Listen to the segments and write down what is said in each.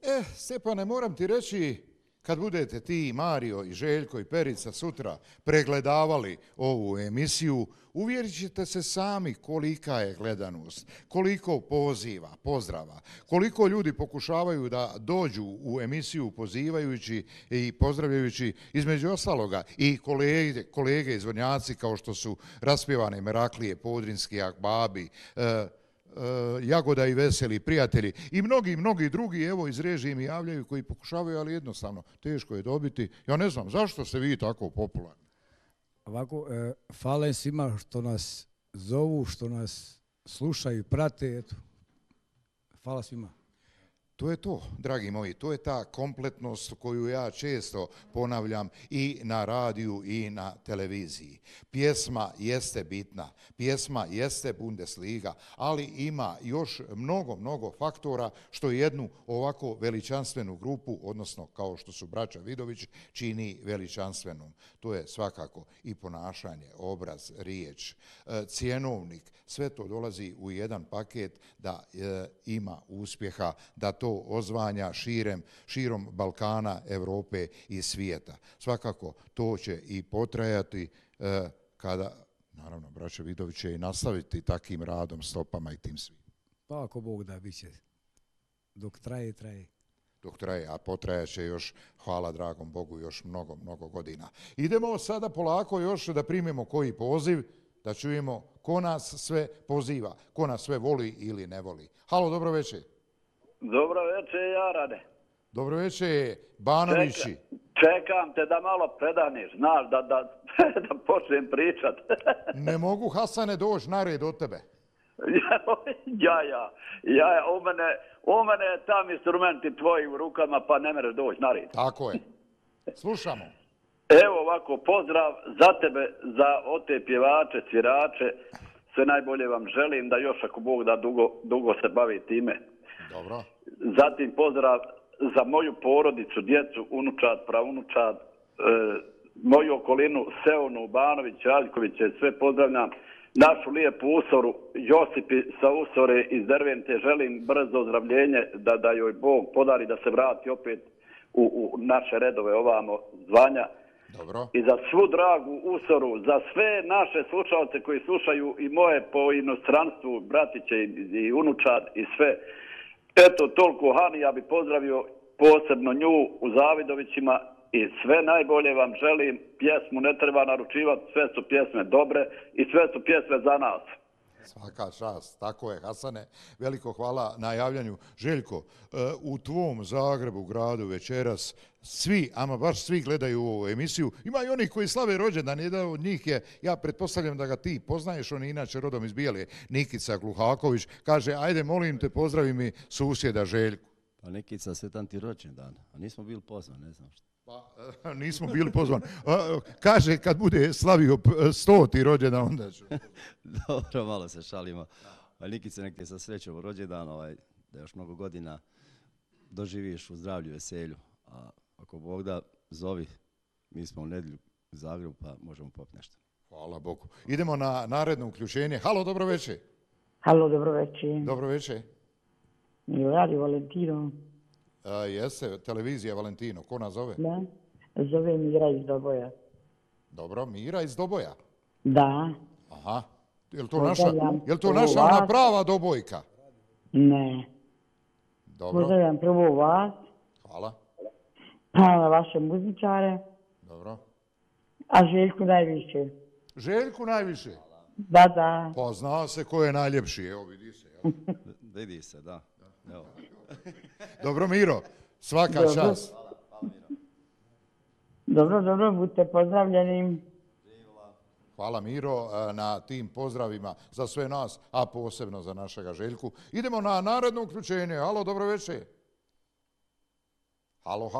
Stjepane, moram ti reći, kad budete ti, Mario i Željko i Perica sutra pregledavali ovu emisiju, uvjerit ćete se sami kolika je gledanost, koliko poziva, pozdrava, koliko ljudi pokušavaju da dođu u emisiju pozivajući i pozdravljajući između ostaloga i kolege izvornjaci kao što su raspjevane Meraklije, Podrinski Akbabi, Jagoda i Veseli, Prijatelji i mnogi drugi, evo iz režije mi javljaju koji pokušavaju, ali jednostavno teško je dobiti. Ja ne znam, zašto ste vi tako popularni? Ovako, hvala svima što nas zovu, što nas slušaju, prate, eto. Hvala svima. To je to, dragi moji, to je ta kompletnost koju ja često ponavljam i na radiju i na televiziji. Pjesma jeste bitna, pjesma jeste Bundesliga, ali ima još mnogo faktora što jednu ovako veličanstvenu grupu, odnosno kao što su braća Vidović, čini veličanstvenom. To je svakako i ponašanje, obraz, riječ, cjenovnik, sve to dolazi u jedan paket da ima uspjeha, da to ozvanja širom Balkana, Evrope i svijeta. Svakako to će i potrajati kada, naravno, braća Vidović će i nastaviti takim radom, stopama i tim svim. Pa ako Bog da, bit će. Dok traje. Dok traje, a potrajat će još, hvala dragom Bogu, još mnogo godina. Idemo sada polako još da primimo koji poziv, da čujemo ko nas sve poziva, ko nas sve voli ili ne voli. Halo, dobro večer. Dobro večer, Jarane. Dobro večer, Banovići. Čekam te da malo predaniš, znaš, da počnem pričat. Ne mogu, Hasane, doći na red od tebe. Ja, u mene je tam instrumenti tvoji u rukama, pa ne mereš doći na red. Tako je. Slušamo. Evo ovako, pozdrav za tebe, za te pjevače, svirače. Sve najbolje vam želim da još, ako Bog da, dugo se bavi time. Dobro. Zatim pozdrav za moju porodicu, djecu, unučad, pravunučad, moju okolinu, Seonu, Banović, Aljkoviće, sve pozdravljam. Našu lijepu Usoru, Josipi sa Usore iz Dervente, želim brzo ozdravljenje, da joj Bog podari da se vrati opet u naše redove ovamo zvanja. Dobro. I za svu dragu Usoru, za sve naše slušalce koji slušaju i moje po inostranstvu, bratiće i unučad i sve. Eto, toliko Hani, ja bih pozdravio posebno nju u Zavidovićima i sve najbolje vam želim. Pjesmu ne treba naručivati, sve su pjesme dobre i sve su pjesme za nas. Svaka čast, tako je, Hasane. Veliko hvala na javljanju. Željko, u tvom Zagrebu, gradu večeras, svi, ama baš svi gledaju ovu emisiju. Ima i oni koji slave rođendan, jedan od njih je, ja pretpostavljam da ga ti poznaješ, on je inače rodom iz Bijele, Nikica Gluhaković, kaže, ajde molim te, pozdravi mi susjeda Željku. Pa Nikica, sretan ti rođendan, a nismo bili pozvani, ne znam što. Pa, nismo bili pozvani. Kaže, kad bude slavio 100. rođendan, onda ću. Dobro, malo se šalimo. Nikice, nek ti sa srećom u rođendan, da još mnogo godina doživiš u zdravlju, veselju. A ako Bog da, zovi, mi smo u nedjelju u Zagrebu, pa možemo popiti nešto. Hvala Bogu. Idemo na naredno uključenje. Halo, dobro večer. Halo, dobro večer. Dobro večer. Radio Valentino. Jeste, televizija Valentino. Ko nas zove? Da, zove Mira iz Doboja. Dobro, Mira iz Doboja? Da. Aha. Je li to naša ona prava Dobojka? Ne. Dobro. Pozdravljam prvo vas. Hvala. Pa na vaše muzičare. Dobro. A Željku najviše. Željku najviše? Da. Pa zna se ko je najljepši, evo vidi se. Vidi se, da. Evo. Dobro, Miro, svaka čast. Dobro, budite pozdravljeni. Hvala Miro na tim pozdravima za sve nas, a posebno za našega Željku. Idemo na naredno uključenje. Halo, dobro večer. Halo.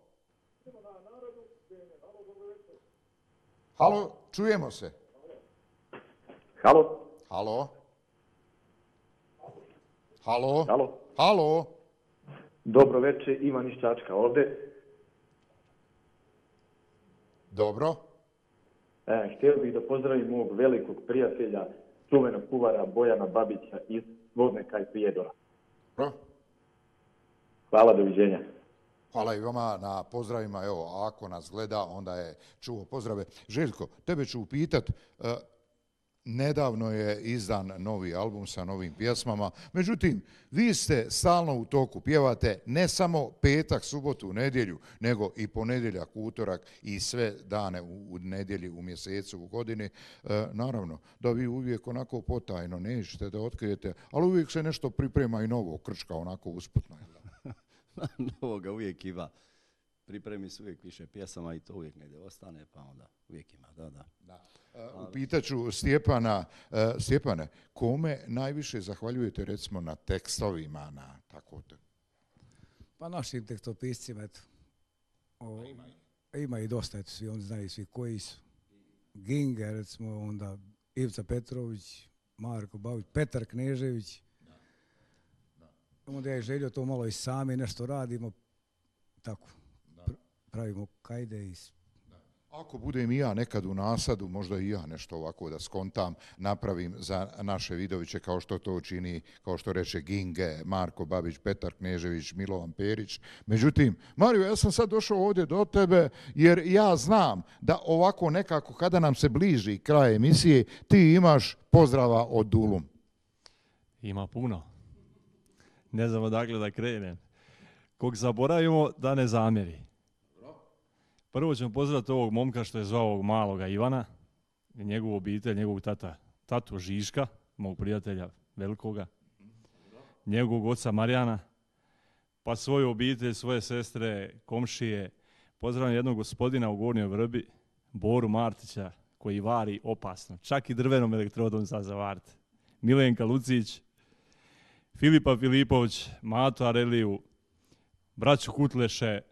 Halo, čujemo se. Halo. Dobro večer, Ivan iz Čačka ovdje. Dobro. Htio bih da pozdravim mog velikog prijatelja, čuvenog kuvara Bojana Babića iz Vodneka i Prijedora. Dobro. Hvala, doviđenja. Hvala i vama na pozdravima. Evo, ako nas gleda, onda je čuo pozdrave. Željko, tebe ću upitat, nedavno je izdan novi album sa novim pjesmama, međutim, vi ste stalno u toku, pjevate ne samo petak, subotu, nedjelju, nego i ponedjeljak, utorak i sve dane u nedjelji, u mjesecu, u godini. Naravno, da vi uvijek onako potajno nećete da otkrijete, ali uvijek se nešto priprema i novo, krčka onako usputno. Novoga uvijek ima. Pripremi se uvijek više pjesama i to uvijek negdje ostane, pa onda uvijek ima, da. Upitaću Stjepana, Stjepane, kome najviše zahvaljujete recimo na tekstovima, na tako to? Pa našim tekstopiscima, eto. Ima i dosta, eto, svi oni znaju svi koji su. Ginga, recimo, onda Ivica Petrović, Marko Babić, Petar Knežević. Onda je želio to malo i sami nešto radimo, tako, pravimo kajde i... Ako budem i ja nekad u nasadu, možda i ja nešto ovako da skontam, napravim za naše Vidoviće kao što to čini, kao što reče Ginge, Marko Babić, Petar Knežević, Milovan Perić. Međutim, Mario, ja sam sad došao ovdje do tebe jer ja znam da ovako nekako kada nam se bliži kraj emisije, ti imaš pozdrava od Dulum. Ima puno. Ne znam odakle da krenem. Kog zaboravimo da ne zamjeri. Prvo ćemo pozdraviti ovog momka što je zvao ovog maloga Ivana, njegovu obitelj, njegovog tatu Žiška, mog prijatelja velikoga, njegovog oca Marijana, pa svoju obitelj, svoje sestre, komšije. Pozdravljam jednog gospodina u Gornjoj Vrbi, Boru Martića, koji vari opasno, čak i drvenom elektrodom za zavariti. Milenka Lucić, Filipa Filipović, Mato Areliju, braću Kutleše,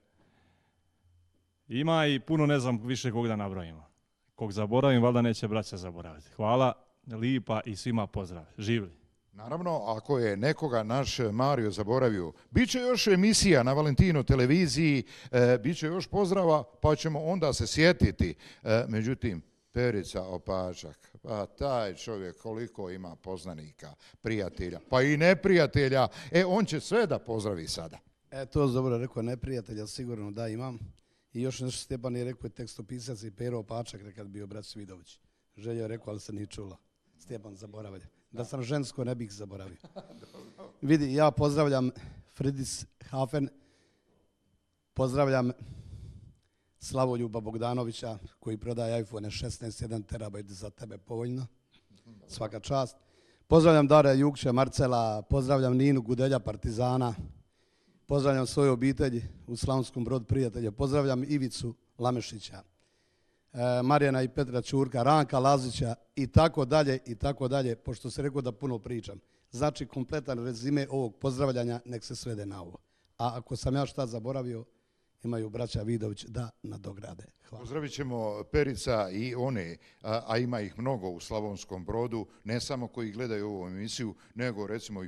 ima i puno, ne znam više kog da nabrojimo. Kog zaboravim, valjda neće braća zaboraviti. Hvala, lipa i svima pozdrav. Živli. Naravno, ako je nekoga naš Mario zaboravio, bit će još emisija na Valentino televiziji, bit će još pozdrava, pa ćemo onda se sjetiti. Međutim, Perica Opačak, pa taj čovjek koliko ima poznanika, prijatelja, pa i neprijatelja, on će sve da pozdravi sada. To je dobro rekao, neprijatelja sigurno da imam. I još nešto Stjepan je rekao, tekstopisac i Pero Opačak, nekad bio brat Svidović. Želio je rekao, ali se nije čula. Stjepan zaboravlja. Da sam žensko, ne bih zaboravio. Vidi, ja pozdravljam Fridis Hafen, pozdravljam Slavoljuba Bogdanovića, koji prodaje iPhone 16, 1 terabajt za tebe povoljno. Svaka čast. Pozdravljam Darija Jukća, Marcela, pozdravljam Ninu Gudelja, Partizana, pozdravljam svoju obitelj u Slavonskom Brodu, prijatelja, pozdravljam Ivicu Lamešića, Marijana i Petra Ćurka, Ranka Lazića i tako dalje, pošto se rekao da puno pričam. Znači, kompletan rezime ovog pozdravljanja nek se svede na ovo. A ako sam ja šta zaboravio, imaju braća Vidović da nadograde. Hvala. Pozdravit ćemo Perica i one, a ima ih mnogo u Slavonskom Brodu, ne samo koji gledaju ovu emisiju, nego recimo